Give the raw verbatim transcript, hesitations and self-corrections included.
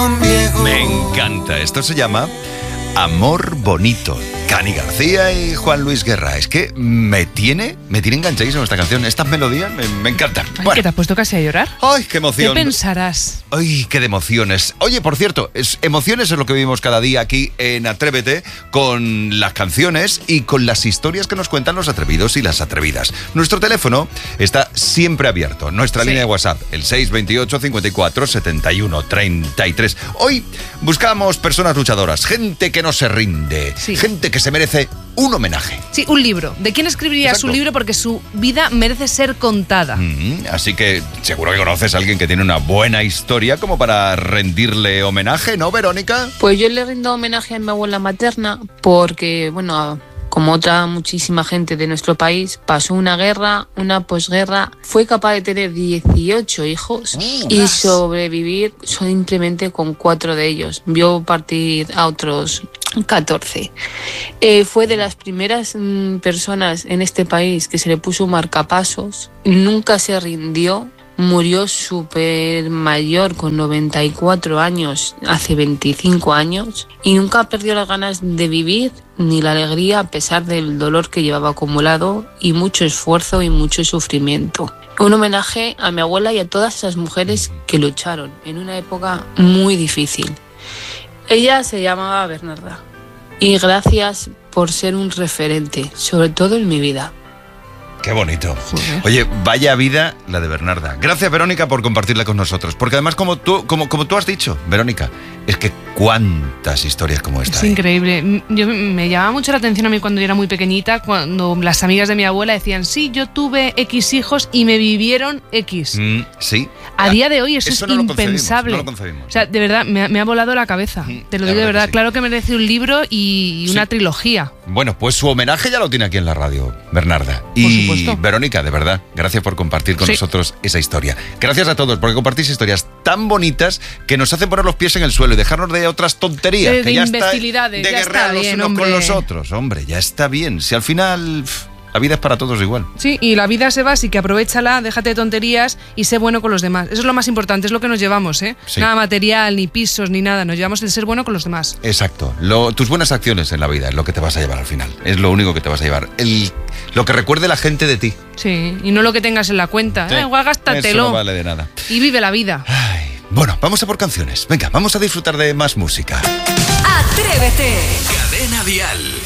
Me encanta. Esto se llama Amor Bonito. Cani García y Juan Luis Guerra. Es que me tiene, me tiene enganchadísimo esta canción. Estas melodías me, me encantan. Ay, Bueno. ¿que te has puesto casi a llorar? ¡Ay, qué emoción! ¿Qué pensarás? ¡Ay, qué de emociones! Oye, por cierto, es, emociones es lo que vivimos cada día aquí en Atrévete, con las canciones y con las historias que nos cuentan los atrevidos y las atrevidas. Nuestro teléfono está siempre abierto. Nuestra Sí. línea de WhatsApp, el seis veintiocho, cincuenta y cuatro, setenta y uno, treinta y tres. Hoy buscamos personas luchadoras, gente que no se rinde, Sí. gente que se merece un homenaje. Sí, un libro. ¿De quién escribiría Exacto. su libro? Porque su vida merece ser contada. Mm, así que seguro que conoces a alguien que tiene una buena historia como para rendirle homenaje, ¿no, Verónica? Pues yo le rindo homenaje a mi abuela materna porque, bueno, como otra muchísima gente de nuestro país, pasó una guerra, una posguerra, fue capaz de tener dieciocho hijos Oh, y más. sobrevivir simplemente con cuatro de ellos. Vio partir a otros catorce. Eh, fue de las primeras mm, personas en este país que se le puso un marcapasos, nunca se rindió. Murió súper mayor, con noventa y cuatro años, hace veinticinco años, y nunca perdió las ganas de vivir ni la alegría a pesar del dolor que llevaba acumulado y mucho esfuerzo y mucho sufrimiento. Un homenaje a mi abuela y a todas esas mujeres que lucharon en una época muy difícil. Ella se llamaba Bernarda y gracias por ser un referente, sobre todo en mi vida. Qué bonito. Joder. Oye, vaya vida la de Bernarda. Gracias, Verónica, por compartirla con nosotros. Porque además, como tú, como, como tú has dicho, Verónica, es que cuántas historias como esta Es hay. increíble. Yo, me llamaba mucho la atención a mí cuando yo era muy pequeñita, cuando las amigas de mi abuela decían, sí, yo tuve X hijos y me vivieron X. Mm, sí. A día de hoy eso, Eso es no lo concebimos, impensable. no lo concebimos. O sea, de verdad, me ha, me ha volado la cabeza. Mm, Te lo la digo de verdad verdad. que sí. Claro que merece un libro y una Sí. trilogía. Bueno, pues su homenaje ya lo tiene aquí en la radio, Bernarda. Y supuesto. Verónica, de verdad, gracias por compartir con Sí. nosotros esa historia. Gracias a todos porque compartís historias tan bonitas que nos hacen poner los pies en el suelo y dejarnos de otras tonterías. De- que de ya está, imbecilidades, de ya guerrear está los bien, unos hombre. con los otros. Hombre, ya está bien. Si al final pff, la vida es para todos igual. Sí, y la vida se va, así que aprovéchala, déjate de tonterías y sé bueno con los demás. Eso es lo más importante, es lo que nos llevamos, ¿eh? Sí. Nada material, ni pisos, ni nada. Nos llevamos el ser bueno con los demás. Exacto. Lo- tus buenas acciones en la vida es lo que te vas a llevar al final. Es lo único que te vas a llevar. El, lo que recuerde la gente de ti. Sí, y no lo que tengas en la cuenta. Sí. Eh, igual gástatelo. Eso no vale de nada. Y vive la vida. Ay, bueno, vamos a por canciones. Venga, vamos a disfrutar de más música. Atrévete. Cadena Dial.